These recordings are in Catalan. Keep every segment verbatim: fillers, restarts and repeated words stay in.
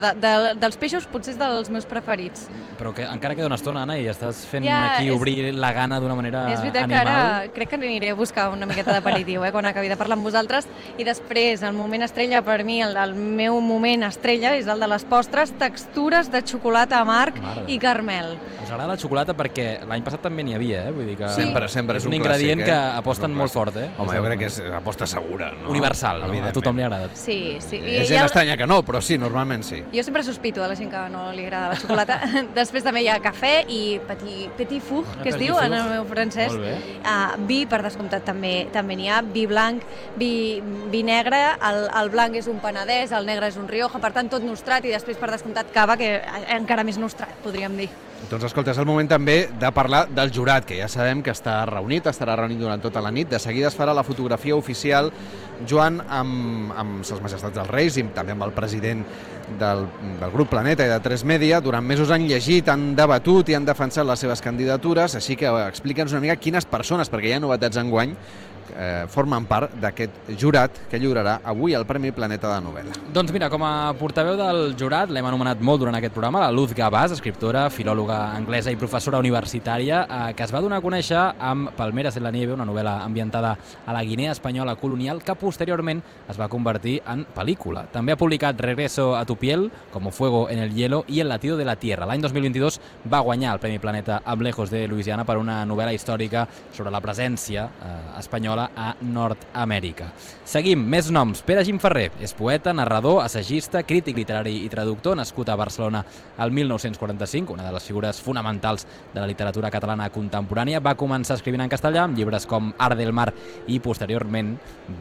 De, de, dels peixos potser és dels meus preferits. Però que encara queda una estona, Anna, i estàs fent Ja, aquí és- obrir la gana d'una manera És veritat que animal. ara crec que aniré a buscar una miqueta d'aperitiu eh, quan acabi de parlar amb vosaltres. I després, el moment estrella per mi, el, el meu moment estrella és el de les postres, textures de xocolata amarg Mare. i caramel. Us agrada la xocolata perquè l'any passat també n'hi havia, eh? Vull dir que Sempre, sempre és és un un ingredient clàssic, que eh? aposten És un molt clàssic. fort, eh? Home, jo crec que és aposta segura, no? Universal, no? A Evidentment. tothom li agrada. Sí, sí. Hi ha gent estranya que no, però sí, normalment sí. Jo sempre sospito de la gent que no li agrada la xocolata. Després també hi ha cafè i petit, petit four, que es Petit diu four. en el meu francès. Molt bé. Uh, vi, per descomptat, també també n'hi ha. Vi blanc, vi, vi negre, el, el blanc és un penedès, el negre és un rioja, per tant tot nostrat, i després, per descomptat, cava, que encara més nostrat, podríem dir. Doncs escolta, és el moment també de parlar del jurat, que ja sabem que està reunit, estarà reunit durant tota la nit. De seguida es farà la fotografia oficial, Joan, amb, amb ses majestats dels Reis i també amb el president del, del grup Planeta i de tres Media. Durant mesos han llegit, han debatut i han defensat les seves candidatures, així que explica'ns una mica quines persones, perquè hi ha novetats enguany, eh, formen part d'aquest jurat que lliurarà avui el Premi Planeta de novel·la. Doncs mira, com a portaveu del jurat l'hem anomenat molt durant aquest programa, la Luz Gabàs, escriptora, filòloga anglesa i professora universitària, eh, que es va donar a conèixer amb Palmeras en la nieve, una novel·la ambientada a la Guinea espanyola colonial, que posteriorment es va convertir en pel·lícula. També ha publicat Regreso a tu piel, Como fuego en el hielo i El latido de la tierra. L'any dos mil vint-i-dos va guanyar el Premi Planeta amb Lejos de Luisiana per una novel·la històrica sobre la presència eh, espanyola a Nord-Amèrica. Seguim, més noms. Pere Gimferrer és poeta, narrador, assagista, crític literari i traductor, nascut a Barcelona el mil nou-cents quaranta-cinc, una de les figures fonamentals de la literatura catalana contemporània. Va començar escrivint en castellà, amb llibres com Art del mar, i posteriorment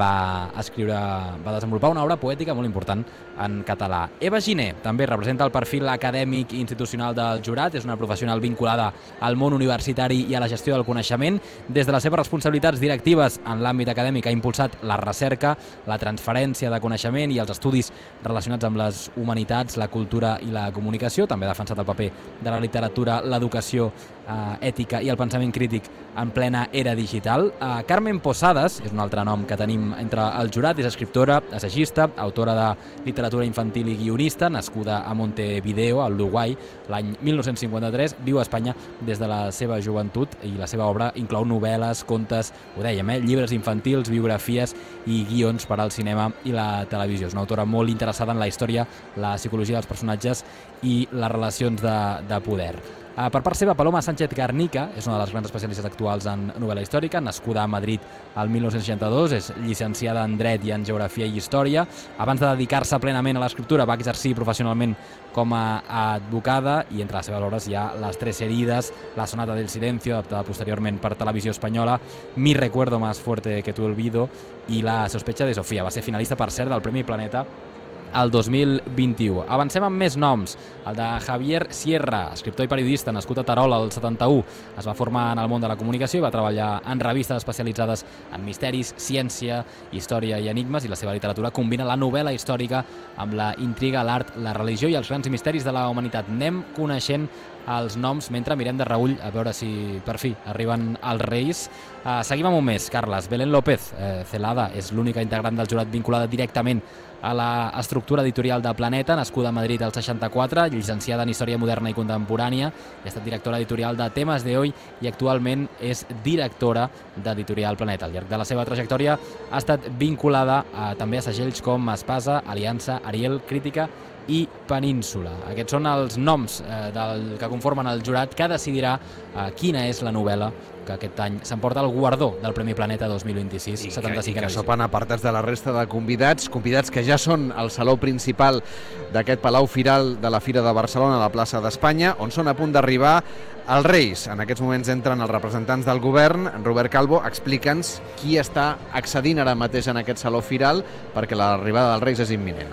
va escriure, va desenvolupar una obra poètica molt important en català. Eva Giner també representa el perfil acadèmic i institucional del jurat, és una professional vinculada al món universitari i a la gestió del coneixement. Des de les seves responsabilitats directives en l'àmbit acadèmic ha impulsat la recerca, la transferència de coneixement i els estudis relacionats amb les humanitats, la cultura i la comunicació. També ha defensat el paper de la literatura, l'educació eh, ètica i el pensament crític en plena era digital. Eh, Carmen Posadas és un altre nom que tenim entre el jurat, és escriptora, assagista, autora de literatura infantil i guionista, nascuda a Montevideo, a Uruguai, l'any mil nou-cents cinquanta-tres, viu a Espanya des de la seva joventut i la seva obra inclou novel·les, contes, ho dèiem, eh, llibres infantils, biografies i guions per al cinema i la televisió. És una autora molt interessada en la història, la psicologia dels personatges i les relacions de, de poder. Uh, per part seva, Paloma Sánchez Garnica és una de les grans especialistes actuals en novel·la històrica, nascuda a Madrid el mil nou-cents seixanta-dos, és llicenciada en Dret i en Geografia i Història. Abans de dedicar-se plenament a l'escriptura, va exercir professionalment com a advocada i entre les seves obres hi ha Les tres heridas, La sonata del silencio, adaptada posteriorment per Televisió Espanyola, Mi recuerdo más fuerte que tu olvido i La sospecha de Sofía. Va ser finalista, per cert, del Premi Planeta el dos mil vint-i-u. Avancem amb més noms. El de Javier Sierra, escriptor i periodista, nascut a Terol el setanta-u. Es va formar en el món de la comunicació i va treballar en revistes especialitzades en misteris, ciència, història i enigmes, i la seva literatura combina la novel·la històrica amb la intriga, l'art, la religió i els grans misteris de la humanitat. Anem coneixent els noms mentre mirem de reüll a veure si per fi arriben els Reis. Uh, seguim amb un més, Carles. Belén López eh, Celada és l'única integrant del jurat vinculada directament a l'estructura editorial de Planeta, nascuda a Madrid al seixanta-quatre, llicenciada en Història Moderna i Contemporània, i ha estat directora editorial de Temes de Hoy i actualment és directora d'Editorial Planeta. Al llarg de la seva trajectòria ha estat vinculada a, també a segells com Espasa, Aliança, Ariel, Crítica i Península. Aquests són els noms eh, del que conformen el jurat que decidirà eh, quina és la novel·la que aquest any s'emporta el guardó del Premi Planeta dos mil vint-i-sis. I que, setanta-cinc i que edició. sopen apartats de la resta de convidats, convidats que ja són al saló principal d'aquest Palau Firal de la Fira de Barcelona, a la plaça d'Espanya, on són a punt d'arribar els Reis. En aquests moments entren els representants del govern. Robert Calvo, explica'ns qui està accedint ara mateix en aquest saló firal, perquè l'arribada dels Reis és imminent.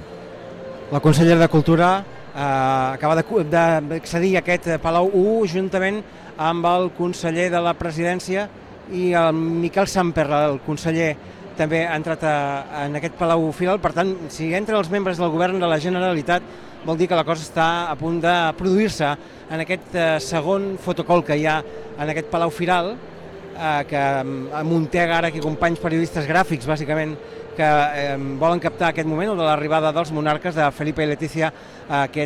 La consellera de Cultura eh, acaba d'accedir a aquest Palau u juntament amb el conseller de la Presidència i el Miquel Samper, el conseller, també ha entrat a, en aquest Palau Firal. Per tant, si entren els membres del govern de la Generalitat, vol dir que la cosa està a punt de produir-se en aquest eh, segon fotocol que hi ha en aquest Palau Firal, eh, que amuntega ara aquí companys periodistes gràfics, bàsicament, que eh, volen captar aquest moment, el de l'arribada dels monarques de Felipe i Letícia a aquest